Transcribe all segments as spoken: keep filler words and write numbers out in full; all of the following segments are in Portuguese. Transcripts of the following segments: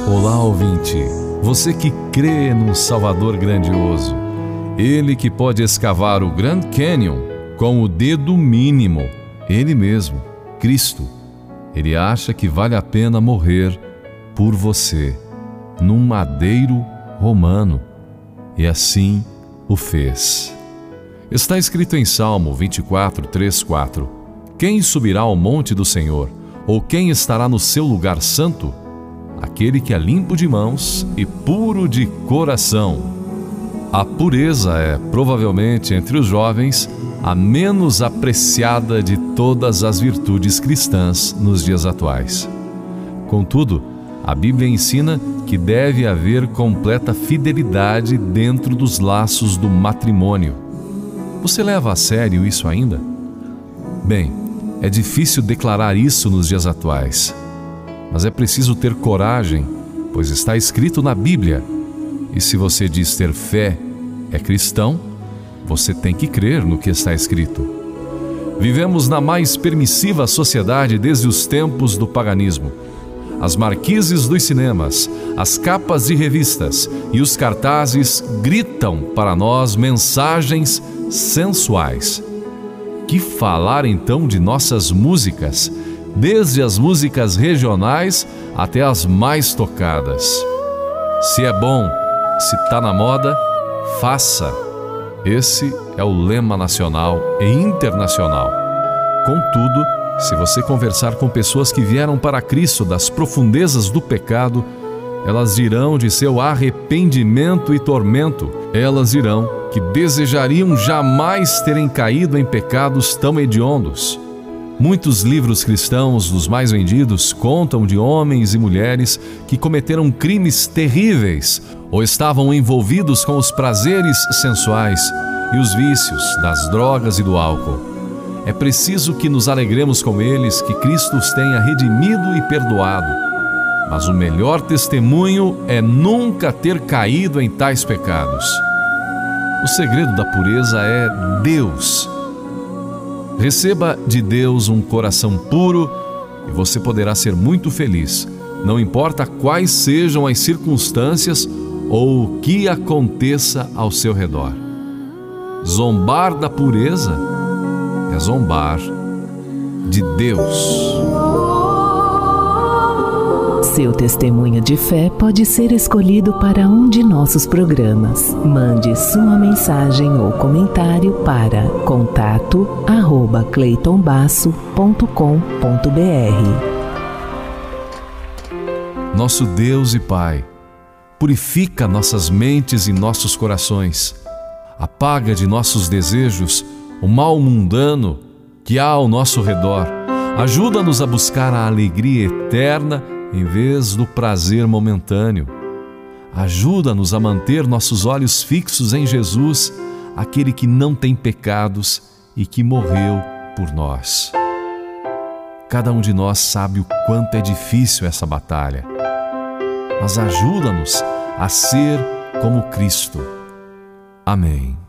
Olá, ouvinte, você que crê num Salvador grandioso, Ele que pode escavar o Grand Canyon com o dedo mínimo, Ele mesmo, Cristo. Ele acha que vale a pena morrer por você, num madeiro romano, e assim o fez. Está escrito em Salmo vinte e quatro, três, quatro: Quem subirá ao monte do Senhor, ou quem estará no seu lugar santo? Aquele que é limpo de mãos e puro de coração. A pureza é, provavelmente, entre os jovens, a menos apreciada de todas as virtudes cristãs nos dias atuais. Contudo, a Bíblia ensina que deve haver completa fidelidade dentro dos laços do matrimônio. Você leva a sério isso ainda? Bem, é difícil declarar isso nos dias atuais. Mas é preciso ter coragem, pois está escrito na Bíblia. E se você diz ter fé, é cristão, você tem que crer no que está escrito. Vivemos na mais permissiva sociedade desde os tempos do paganismo. As marquises dos cinemas, as capas de revistas e os cartazes gritam para nós mensagens sensuais. Que falar então de nossas músicas, desde as músicas regionais até as mais tocadas. Se é bom, se está na moda, faça. Esse é o lema nacional e internacional. Contudo, se você conversar com pessoas que vieram para Cristo das profundezas do pecado, elas dirão de seu arrependimento e tormento. Elas dirão que desejariam jamais terem caído em pecados tão hediondos. Muitos livros cristãos, dos mais vendidos, contam de homens e mulheres que cometeram crimes terríveis ou estavam envolvidos com os prazeres sensuais e os vícios das drogas e do álcool. É preciso que nos alegremos com eles, que Cristo os tenha redimido e perdoado. Mas o melhor testemunho é nunca ter caído em tais pecados. O segredo da pureza é Deus. Receba de Deus um coração puro e você poderá ser muito feliz, não importa quais sejam as circunstâncias ou o que aconteça ao seu redor. Zombar da pureza é zombar de Deus. Seu testemunho de fé pode ser escolhido para um de nossos programas. Mande sua mensagem ou comentário para contato arroba cleiton basso ponto com ponto br. Nosso Deus e Pai, purifica nossas mentes e nossos corações. Apaga de nossos desejos o mal mundano que há ao nosso redor. Ajuda-nos a buscar a alegria eterna em vez do prazer momentâneo. Ajuda-nos a manter nossos olhos fixos em Jesus, aquele que não tem pecados e que morreu por nós. Cada um de nós sabe o quanto é difícil essa batalha, mas ajuda-nos a ser como Cristo. Amém.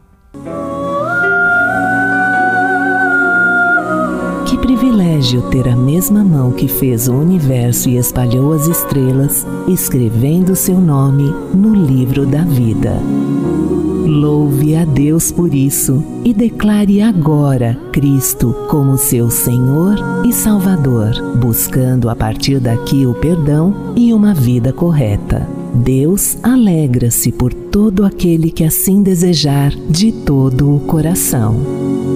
Que privilégio ter a mesma mão que fez o universo e espalhou as estrelas, escrevendo seu nome no livro da vida. Louve a Deus por isso e declare agora Cristo como seu Senhor e Salvador, buscando a partir daqui o perdão e uma vida correta. Deus alegra-se por todo aquele que assim desejar de todo o coração.